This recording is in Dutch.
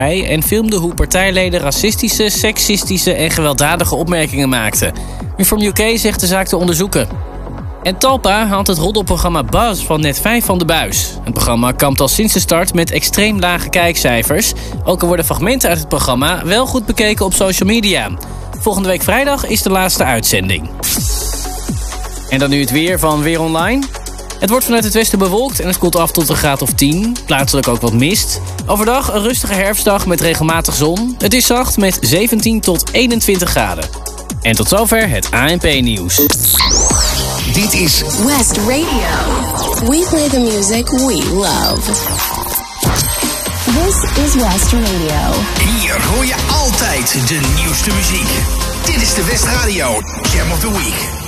en filmde hoe partijleden racistische, seksistische en gewelddadige opmerkingen maakten. Reform UK zegt de zaak te onderzoeken. En Talpa haalt het roddelprogramma Buzz van Net5 van de buis. Het programma kampt al sinds de start met extreem lage kijkcijfers. Ook al worden fragmenten uit het programma wel goed bekeken op social media. Volgende week vrijdag is de laatste uitzending. En dan nu het weer van Weer Online. Het wordt vanuit het westen bewolkt en het koelt af tot een graad of 10. Plaatselijk ook wat mist. Overdag een rustige herfstdag met regelmatig zon. Het is zacht met 17 tot 21 graden. En tot zover het ANP-nieuws. Dit is West Radio. We play the music we love. This is West Radio. Hier hoor je altijd de nieuwste muziek. Dit is de West Radio Jam of the Week.